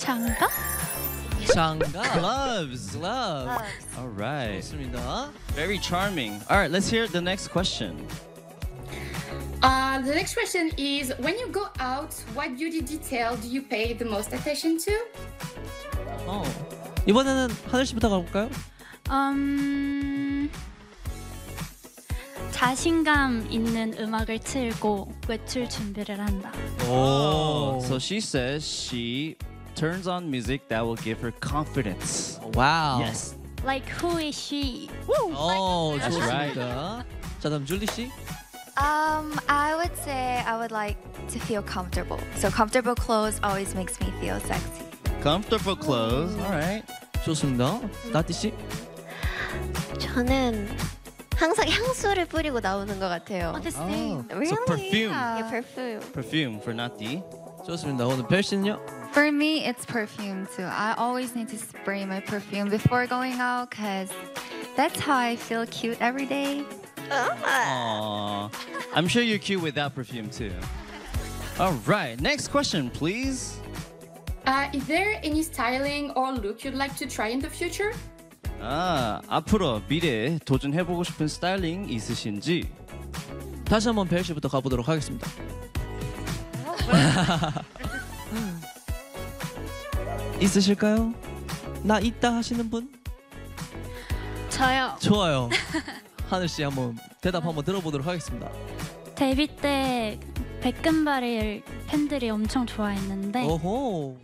장갑? 장갑. Gloves. Gloves. All right. 좋습니다. Very charming. All right, let's hear the next question. The next question is, when you go out, what beauty detail do you pay the most attention to? 이번에는 하늘 씨부터 가볼까요? 자신감 있는 음악을 틀고 외출 준비를 한다. Oh, so she says she turns on music that will give her confidence. 와우. Yes. Like who is she? That's 좋습니다. 자, 다음 줄리 씨. I would say I would like to feel comfortable. So comfortable clothes always makes me feel sexy. Comfortable clothes. All right. 좋습니다. 나티 씨. 저는 항상 향수를 뿌리고 나오는 것 같아요. Oh, the same. Really? So perfume. Yeah. perfume. Perfume for Nati. 좋습니다. 오늘 별 씨는요? For me, it's perfume too. I always need to spray my perfume before going out because that's how I feel cute every day. Aww. I'm sure you're cute without perfume too. All right. Next question, please. Is there any styling or look you'd like to try in the future? 앞으로 미래에 도전해보고 싶은 스타일링 있으신지? 다시 한번 별 씨부터 가보도록 하겠습니다. 있으실까요? 나 있다 하시는 분? 저요. 좋아요. 하늘 씨 한번 대답 한번 들어보도록 하겠습니다. 데뷔 때 백금발을 팬들이 엄청 좋아했는데 오호.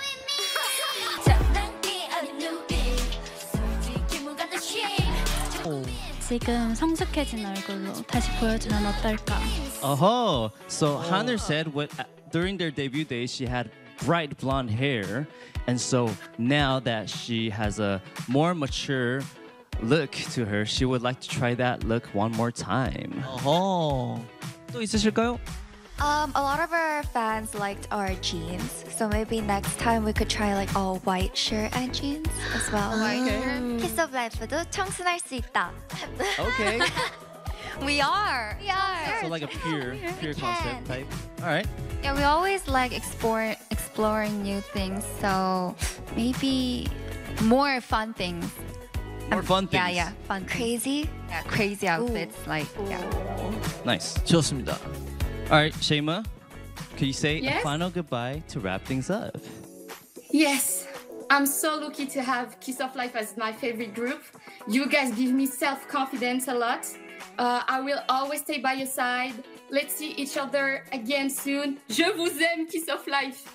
지금 성숙해진 얼굴로 다시 보여주면 어떨까? Oh, so Haner said during their debut days she had bright blonde hair, and so now that she has a more mature look to her, she would like to try that look one more time. 어허. 또 있으실까요? A lot of our fans liked our jeans, so maybe next time we could try like all white shirt and jeans as well. Kiss of Life도 청순할 수 있다. Okay. We are. So like a pure concept type. All right. Yeah, we always like exploring new things, so maybe more fun things. More fun things. Yeah, fun things. Crazy. Yeah, crazy outfits. Like, yeah. Nice. 좋습니다. All right, Shema, could you say a Yes? final goodbye to wrap things up? Yes, I'm so lucky to have Kiss of Life as my favorite group. You guys give me self-confidence a lot. I will always stay by your side. Let's see each other again soon. Je vous aime, Kiss of Life.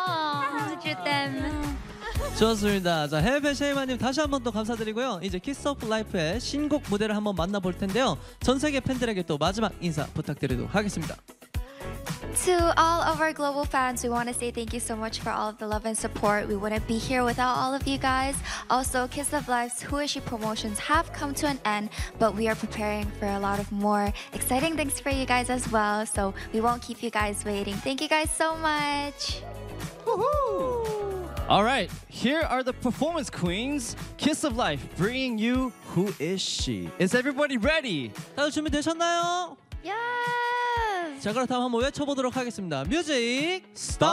좋습니다. 자, 헬베 쉐이마님 다시 한 번 더 감사드리고요. 이제 키스 오브 라이프의 신곡 무대를 한번 만나볼 텐데요. 전 세계 팬들에게 또 마지막 인사 부탁드리도록 하겠습니다. To all of our global fans, we want to say thank you so much for all of the love and support. We wouldn't be here without all of you guys. Also, Kiss of Life's Who Is She promotions have come to an end, but we are preparing for a lot of more exciting things for you guys as well. So we won't keep you guys waiting. Thank you guys so much. All right, here are the performance queens. Kiss of Life bringing you Who Is She? Is everybody ready? 다들 준비되셨나요? Yes. 자, 그럼 다음 한번 외쳐보도록 하겠습니다. 뮤직 Start!